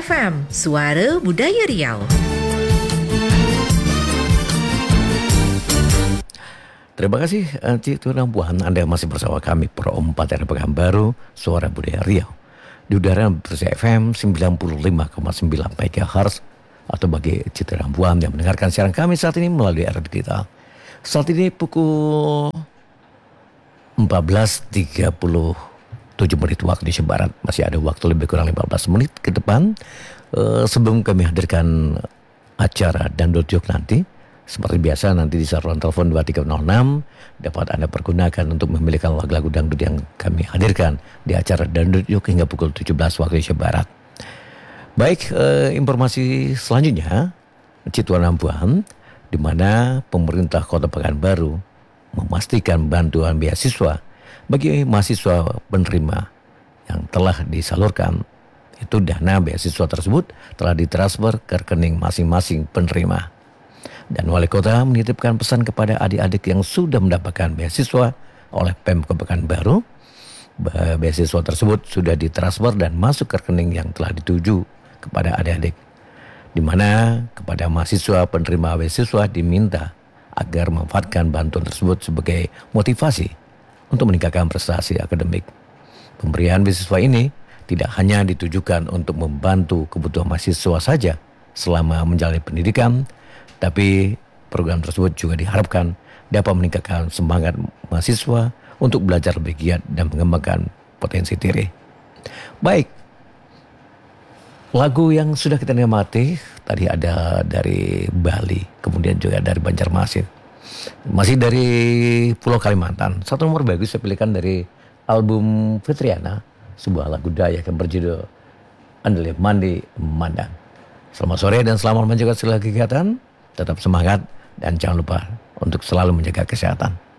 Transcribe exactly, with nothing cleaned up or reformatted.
F M, Suara Budaya Riau. Terima kasih Cik Tuan Puan, Anda masih bersama kami Pro empat R Pekanbaru, Suara Budaya Riau. Di udara bersama F M sembilan puluh lima koma sembilan MHz, atau bagi Cik Tuan Puan yang mendengarkan siaran kami saat ini melalui R digital. Saat ini pukul empat belas tiga puluh tujuh menit waktu Indonesia Barat. Masih ada waktu lebih kurang lima belas menit ke depan uh, sebelum kami hadirkan acara Dangdut Jok nanti. Seperti biasa nanti di saluran telepon dua tiga nol enam dapat Anda pergunakan untuk memilihkan lagu-lagu dangdut yang kami hadirkan di acara Dangdut Jok hingga pukul tujuh belas waktu Indonesia Barat. Baik, uh, informasi selanjutnya Cik Tuan Ampuan, di mana pemerintah Kota Pekanbaru memastikan bantuan beasiswa bagi mahasiswa penerima yang telah disalurkan. Itu dana beasiswa tersebut telah ditransfer ke rekening masing-masing penerima. Dan Wali Kota menitipkan pesan kepada adik-adik yang sudah mendapatkan beasiswa oleh Pemkot Pekanbaru. Beasiswa tersebut sudah ditransfer dan masuk ke rekening yang telah dituju kepada adik-adik, di mana kepada mahasiswa penerima beasiswa diminta agar memanfaatkan bantuan tersebut sebagai motivasi untuk meningkatkan prestasi akademik. Pemberian beasiswa ini tidak hanya ditujukan untuk membantu kebutuhan mahasiswa saja selama menjalani pendidikan, tapi program tersebut juga diharapkan dapat meningkatkan semangat mahasiswa untuk belajar lebih giat dan mengembangkan potensi diri. Baik, lagu yang sudah kita nikmati tadi ada dari Bali, kemudian juga dari Banjarmasin, masih dari Pulau Kalimantan. Satu nomor bagus saya pilihkan dari album Fitriana, sebuah lagu Dayak yang berjudul Andele Mandi Mandang. Selamat sore dan selamat menjaga segala kegiatan. Tetap semangat dan jangan lupa untuk selalu menjaga kesehatan.